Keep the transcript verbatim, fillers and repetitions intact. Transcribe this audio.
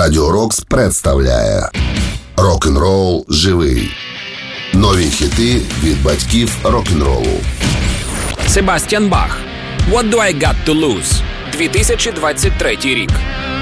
Радіо Рокс представляє Рок-н-рол живий. Нові хіти від батьків рок-н-ролу. Себастьян Бах. What do I got to lose? дві тисячі двадцять третій рік.